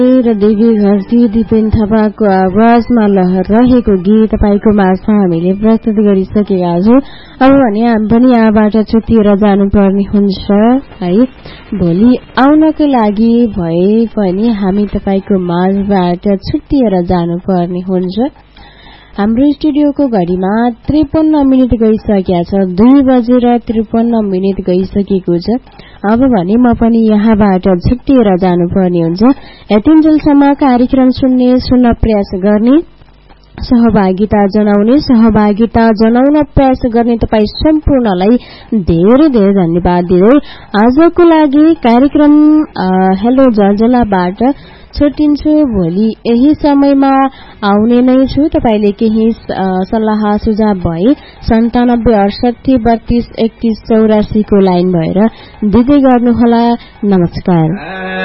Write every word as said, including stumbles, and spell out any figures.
र देवी घरती दिपेन थापाको आवाजमा लहर रहेको गीत तपाईको माझमा हामीले प्रस्तुत गरिसकेका छौं। अब भने हामी पनि यहाँबाट छुट्टिएर जानुपर्ने हुन्छ है। भोलि आउनको लागि भए पनि हामी तपाईको माझबाट छुट्टिएर जानुपर्ने हुन्छ। हाम्रो स्टुडियोको घडीमा त्रिपन्न मिनट गइसकेका छ। दुई बजेर त्रिपन्न मिनट गइसकेको छ। अब भने म पनि यहाँबाट छुट्टिएर जानुपर्ने हुन्छ। यतिन्जेलसम्म कार्यक्रम सुन्ने सुन्न प्रयास गर्ने सहभागिता जनाउने सहभागिता जनाउन प्रयास गर्ने तपाई सम्पूर्णलाई धेरै धेरै धन्यवाद दिँदै आजको लागि कार्यक्रम हेलो जलजलाबाट छुट्टिन्छु। भोलि यही समयमा आउने नै छु। तपाईले केही सल्लाह सुझाव भए सन्तानब्बे अडसठी बत्तीस एकतीस चौरासी को लाइन भएर दिँदै गर्नुहोला। नमस्कार।